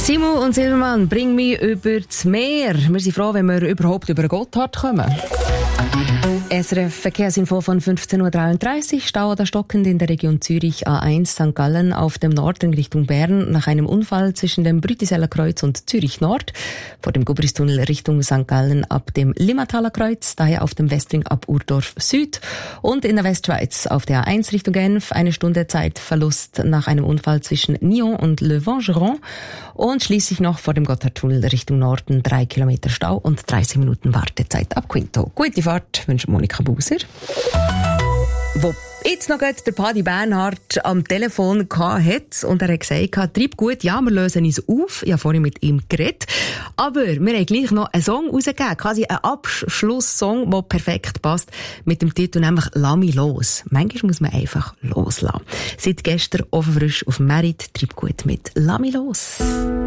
Simon und Silbermann, bring mich über das Meer. Wir sind froh, wenn wir überhaupt über den Gotthard kommen. SRF Verkehrsinfo von 15.33 Uhr. Stau oder stockend in der Region Zürich A1 St. Gallen auf dem Norden Richtung Bern nach einem Unfall zwischen dem Brütiseller Kreuz und Zürich Nord. Vor dem Gubristunnel Richtung St. Gallen ab dem Limmataler Kreuz, daher auf dem Westring ab Urdorf Süd. Und in der Westschweiz auf der A1 Richtung Genf 1 Stunde Zeitverlust nach einem Unfall zwischen Nyon und Le Vangeron. Und schließlich noch vor dem Gotthardtunnel Richtung Norden 3 Kilometer Stau und 30 Minuten Wartezeit ab Quinto. Gute Fahrt wünscht Monika Buser. Wo jetzt noch der Paddy Bernhard am Telefon hat und er hat gesagt, treib gut, ja, wir lösen uns auf. Ich habe vorhin mit ihm geredet. Aber wir haben gleich noch einen Song rausgegeben, quasi einen Abschlusssong, der perfekt passt, mit dem Titel nämlich «Lass mich los». Manchmal muss man einfach loslassen. Seit gestern offen frisch auf Merit, treib gut mit «Lass mich los».